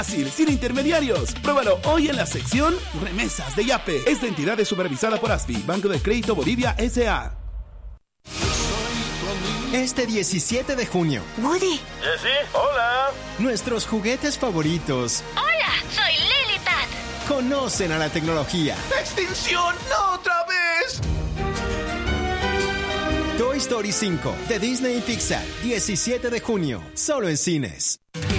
Fácil, sin intermediarios. Pruébalo hoy en la sección Remesas de Yape. Esta entidad es supervisada por ASFI, Banco de Crédito Bolivia S.A. Este 17 de junio. Woody. Jessie, hola. Nuestros juguetes favoritos. Hola, soy Lilipad. Conocen a la tecnología. ¡Extinción! ¡No otra vez! Toy Story 5 de Disney y Pixar, 17 de junio, solo en cines.